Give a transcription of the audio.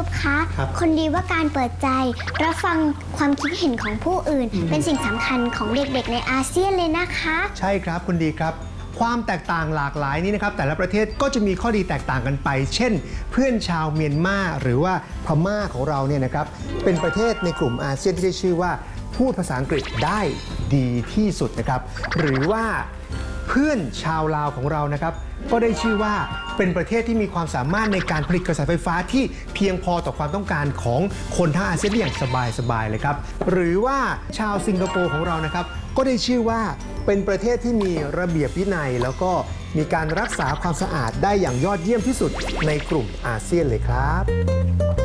บคะคนดีว่าการเปิดใจรับฟังความคิดเห็นของผู้อื่นเป็นสิ่งสำคัญของเด็กๆในอาเซียนเลยนะคะใช่ครับคุณดีครับความแตกต่างหลากหลายนี้นะครับแต่ละประเทศก็จะมีข้อดีแตกต่างกันไปเช่นเพื่อนชาวเมียนมาหรือว่าพม่าของเราเนี่ยนะครับเป็นประเทศในกลุ่มอาเซียนที่ได้ชื่อว่าพูดภาษาอังกฤษได้ดีที่สุดนะครับหรือว่าเพื่อนชาวลาวของเรานะครับก็ได้ชื่อว่าเป็นประเทศที่มีความสามารถในการผลิตกระแสไฟฟ้าที่เพียงพอต่อความต้องการของคนทั้งอาเซียนได้อย่างสบายๆเลยครับหรือว่าชาวสิงคโปร์ของเรานะครับก็ได้ชื่อว่าเป็นประเทศที่มีระเบียบวินัยแล้วก็มีการรักษาความสะอาดได้อย่างยอดเยี่ยมที่สุดในกลุ่มอาเซียนเลยครับ